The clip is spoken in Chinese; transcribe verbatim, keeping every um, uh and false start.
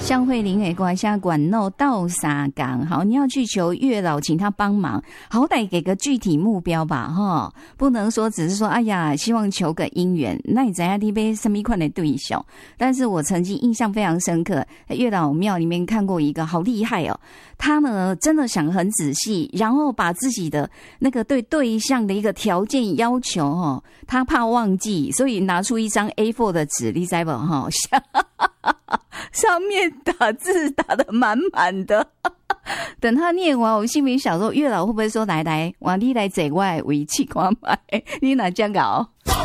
向慧玲诶，管下管弄到沙港，好，你要去求月老，请他帮忙，好歹给个具体目标吧，哈，不能说只是说，哎呀，希望求个姻缘，那你怎样你被什么款的对象？但是我曾经印象非常深刻，月老庙里面看过一个好厉害哦，他呢真的想很仔细，然后把自己的那个对对象的一个条件要求哦，他怕忘记，所以拿出一张 A 四 的纸，你知道哈？上面打字打得满满的，等他念完，我心里想说，月老会不会说来来，我你来坐我的位置看卖，你哪这样搞？